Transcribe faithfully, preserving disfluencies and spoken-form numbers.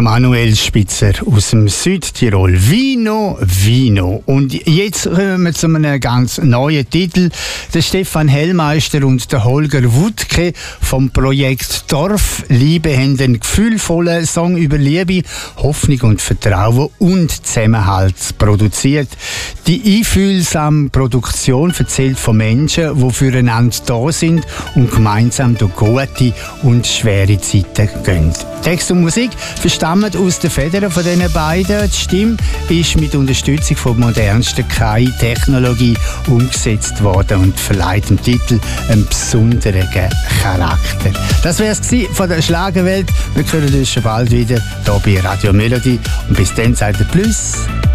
der Manuel Spitzer aus dem Südtirol. Vino, Vino. Und jetzt kommen wir zu einem ganz neuen Titel. Der Stefan Hellmeister und der Holger Wuttke vom Projekt Dorfliebe haben einen gefühlvollen Song über Liebe, Hoffnung und Vertrauen und Zusammenhalt produziert. Die einfühlsame Produktion erzählt von Menschen, die füreinander da sind und gemeinsam durch gute und schwere Zeiten gehen. Text und Musik verstammen aus den Federn von diesen beiden. Die Stimme ist mit Unterstützung von modernster K I-Technologie umgesetzt worden und verleiht dem Titel einen besonderen Charakter. Das wäre es von der Schlagerwelt. Wir hören uns schon bald wieder hier bei Radio Melody. Und bis dann sagt ihr Plus.